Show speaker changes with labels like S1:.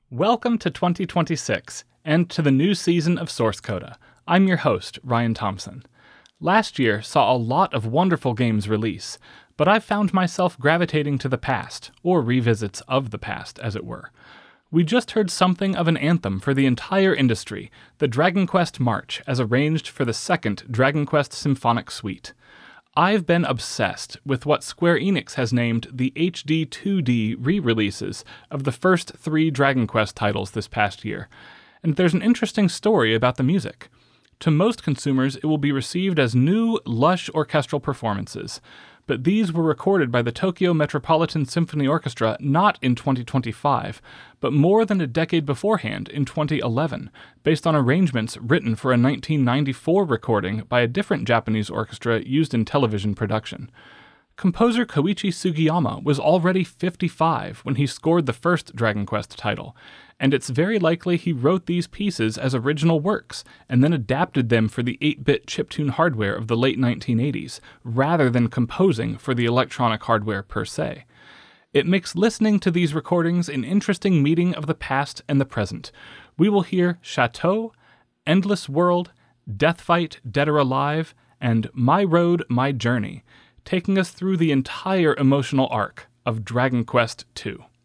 S1: Welcome to 2026 and to the new season of Source Coda. I'm your host, Ryan Thompson. Last year saw a lot of wonderful games release, but I've found myself gravitating to the past, or revisits of the past, as it were. We just heard something of an anthem for the entire industry, the Dragon Quest March, as arranged for the second Dragon Quest Symphonic Suite. I've been obsessed with what Square Enix has named the HD 2D re-releases of the first three Dragon Quest titles this past year, and there's an interesting story about the music. To most consumers, it will be received as new, lush orchestral performances, but these were recorded by the Tokyo Metropolitan Symphony Orchestra not in 2025, but more than a decade beforehand in 2011, based on arrangements written for a 1994 recording by a different Japanese orchestra used in television production. Composer Koichi Sugiyama was already 55 when he scored the first Dragon Quest title, and it's very likely he wrote these pieces as original works and then adapted them for the 8-bit chiptune hardware of the late 1980s, rather than composing for the electronic hardware per se. It makes listening to these recordings an interesting meeting of the past and the present. We will hear Chateau, Endless World, Deathfight, Dead or Alive, and My Road, My Journey, taking us through the entire emotional arc of Dragon Quest II.